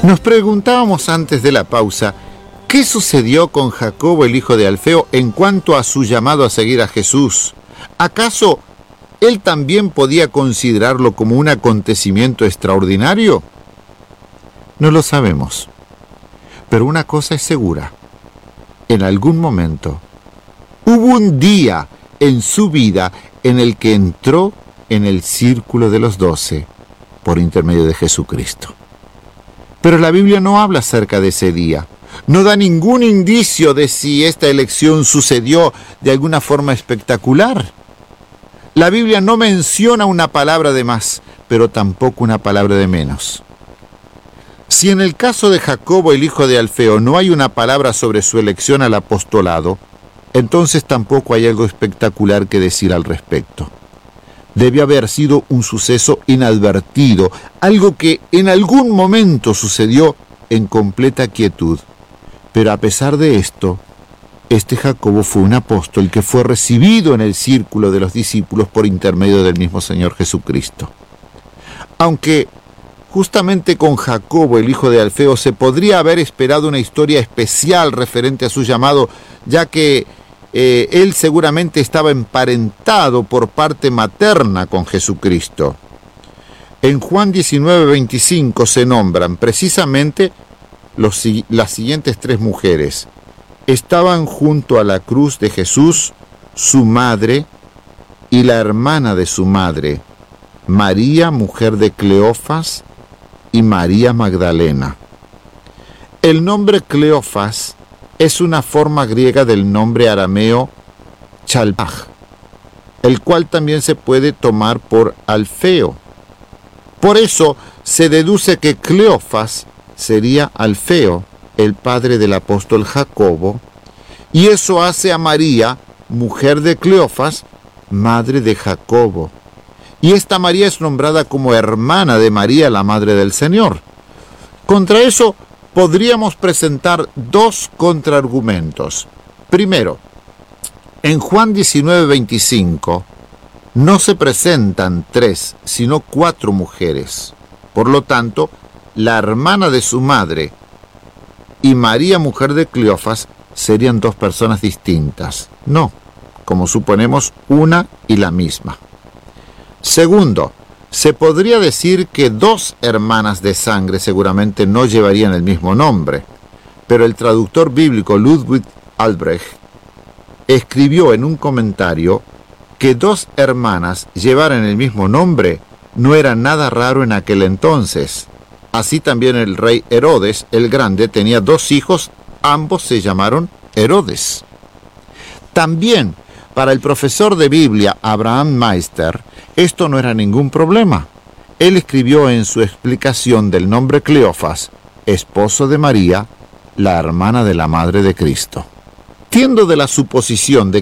Nos preguntábamos antes de la pausa, ¿qué sucedió con Jacobo, el hijo de Alfeo, en cuanto a su llamado a seguir a Jesús? ¿Acaso él también podía considerarlo como un acontecimiento extraordinario? No lo sabemos. Pero una cosa es segura. En algún momento, hubo un día en su vida en el que entró en el círculo de los 12 por intermedio de Jesucristo. Pero la Biblia no habla acerca de ese día. No da ningún indicio de si esta elección sucedió de alguna forma espectacular. La Biblia no menciona una palabra de más, pero tampoco una palabra de menos. Si en el caso de Jacobo, el hijo de Alfeo, no hay una palabra sobre su elección al apostolado, entonces tampoco hay algo espectacular que decir al respecto. Debe haber sido un suceso inadvertido, algo que en algún momento sucedió en completa quietud. Pero a pesar de esto, este Jacobo fue un apóstol que fue recibido en el círculo de los discípulos por intermedio del mismo Señor Jesucristo. Aunque justamente con Jacobo, el hijo de Alfeo, se podría haber esperado una historia especial referente a su llamado, ya que él seguramente estaba emparentado por parte materna con Jesucristo. En Juan 19:25 se nombran precisamente las siguientes 3 mujeres. Estaban junto a la cruz de Jesús su madre y la hermana de su madre, María, mujer de Cleofas, y María Magdalena. El nombre Cleofas es una forma griega del nombre arameo Chalpaj, el cual también se puede tomar por Alfeo. Por eso se deduce que Cleofas sería Alfeo, el padre del apóstol Jacobo, y eso hace a María, mujer de Cleofas, madre de Jacobo. Y esta María es nombrada como hermana de María, la madre del Señor. Contra eso podríamos presentar 2 contraargumentos. Primero, en Juan 19:25 no se presentan 3, sino 4 mujeres. Por lo tanto, la hermana de su madre y María, mujer de Cleofas, serían 2 personas distintas. No, como suponemos, una y la misma. Segundo, se podría decir que 2 hermanas de sangre seguramente no llevarían el mismo nombre, pero el traductor bíblico Ludwig Albrecht escribió en un comentario que 2 hermanas llevaran el mismo nombre no era nada raro en aquel entonces. Así también el rey Herodes el Grande tenía 2 hijos, ambos se llamaron Herodes. También, para el profesor de Biblia Abraham Meister, esto no era ningún problema. Él escribió en su explicación del nombre Cleofas, esposo de María, la hermana de la madre de Cristo. Tiendo de la suposición de